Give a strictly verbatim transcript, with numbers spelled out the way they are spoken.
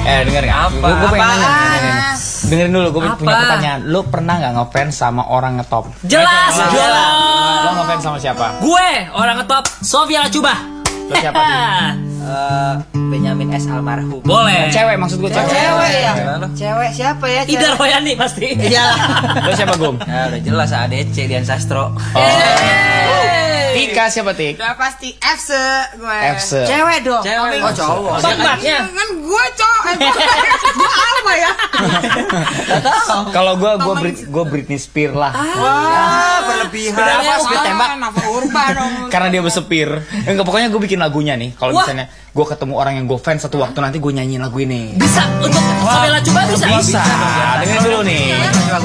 Eh denger nggak? Apa? Gue pengen nanya. Apaan? Dengerin, dengerin dulu, gue punya Apa? pertanyaan. Lu pernah nggak ngefans sama orang ngetop? Jelas Lu dong. ngefans sama siapa? Gue orang ngetop Sofia Lacuba. Lu siapa? Din? Eh, Benyamin S almarhum. Boleh. Cewek maksud gue cewek. Cewek ya? Gimana? Cewek siapa ya? Cewek? Ida Royani pasti. Iyalah. Lu siapa Gum? Ya udah jelas A D C Dian Sastro. Tika siapa Tik? Udah pasti F se gue. F se. Cewek dong. Cewek. Oh, Oh, cowok. Tempatnya. Kan gue cowok. Eh, gue Alma ya. Kalau gue gue Brit, gue Britney Spears lah. Wah, berlebihan. Sebenarnya Apa speed tembak? Nafa Urban dong. Karena dia bersepir. Enggak, pokoknya gue bikin lagunya nih. Kalau Wah. misalnya gue ketemu orang yang gue fans satu waktu nanti gue nyanyiin lagu ini. Bisa untuk Sofia Lacuba bisa. Bisa. Dengerin dulu nih.